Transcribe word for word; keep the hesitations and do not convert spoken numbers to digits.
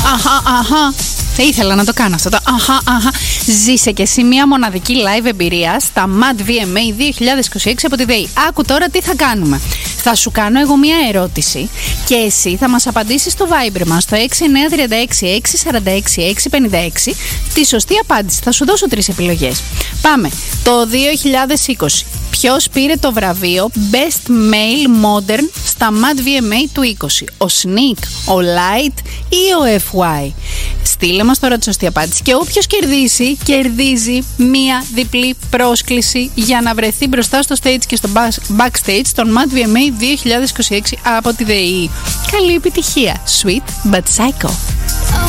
Αχα, αχα. Ήθελα να το κάνω αυτό το αχα, αχα. Ζήσε και εσύ μια μοναδική live εμπειρία στα Mad βι εμ έι δύο χιλιάδες είκοσι έξι από τη ΔΕΗ. Άκου τώρα τι θα κάνουμε. Θα σου κάνω εγώ μια ερώτηση και εσύ θα μας απαντήσεις στο Viber μας στο έξι εννιά τρία έξι έξι τέσσερα έξι έξι πέντε έξι τη σωστή απάντηση. Θα σου δώσω τρεις επιλογές. Πάμε. Το δύο χιλιάδες είκοσι. Ποιος πήρε το βραβείο Best Male Modern στα Mad βι εμ έι του είκοσι? Ο Sneak, ο Light ή ο εφ γουάι? Στείλε μας τώρα τη σωστή απάντηση και όποιος κερδίσει, κερδίζει μία διπλή πρόσκληση για να βρεθεί μπροστά στο stage και στο backstage των Mad βι εμ έι δύο χιλιάδες είκοσι έξι από τη ΔΕΗ. Καλή επιτυχία. Sweet but psycho.